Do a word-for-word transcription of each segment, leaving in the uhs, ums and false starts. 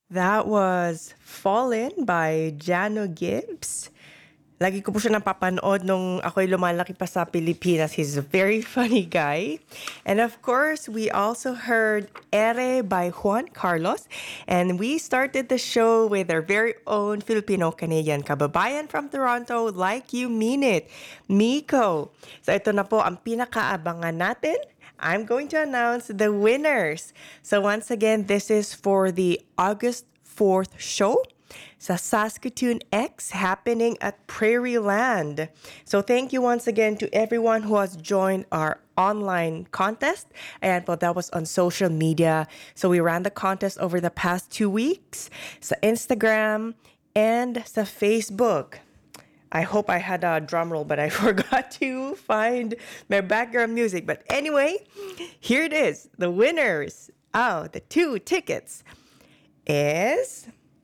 That was Fallen by Jano Gibbs. Lagi ko po siya napapanood nung ako'y lumalaki pa sa Pilipinas. He's a very funny guy. And of course, we also heard Ere by Juan Carlos. And we started the show with our very own Filipino-Canadian kababayan from Toronto, Like You Mean It, Miko. So ito na po ang pinakaabangan natin. I'm going to announce the winners. So once again, this is for the August fourth show sa Saskatoon X happening at Prairie Land. So thank you once again to everyone who has joined our online contest. Ayan po, that was on social media. So we ran the contest over the past two weeks sa Instagram and sa Facebook. I hope I had a drum roll, but I forgot to find my background music. But anyway, here it is. The winners of the two tickets is...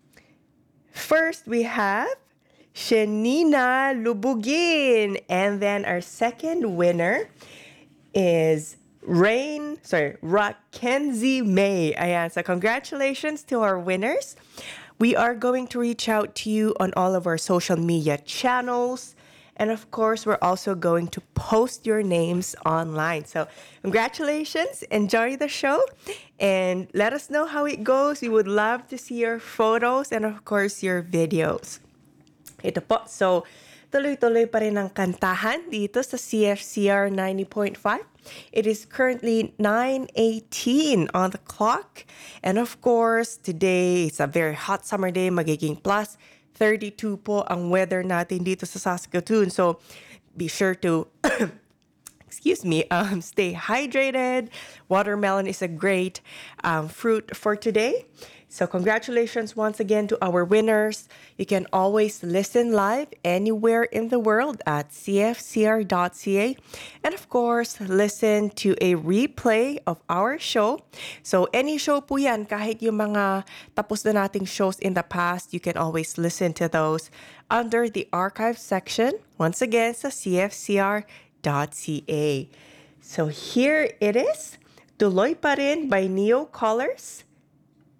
First, we have Shenina Lubugin. And then our second winner is Rain, sorry, Rakenzie May. Ayan, so congratulations to our winners. We are going to reach out to you on all of our social media channels. And of course, we're also going to post your names online. So congratulations, enjoy the show, and let us know how it goes. We would love to see your photos and of course, your videos. Ito po, so tuloy-tuloy pa rin ang kantahan dito sa C F C R ninety point five. It is currently nine eighteen on the clock. And of course, today, it's a very hot summer day, magiging plus thirty-two po ang weather natin dito sa Saskatoon. So be sure to, excuse me, um, stay hydrated. Watermelon is a great um, fruit for today. So congratulations once again to our winners. You can always listen live anywhere in the world at c f c r dot c a. And of course, listen to a replay of our show. So any show po yan, kahit yung mga tapos na nating shows in the past, you can always listen to those under the archive section. Once again, sa c f c r dot c a. So here it is, Tuloy Pa Rin by Neo Colors.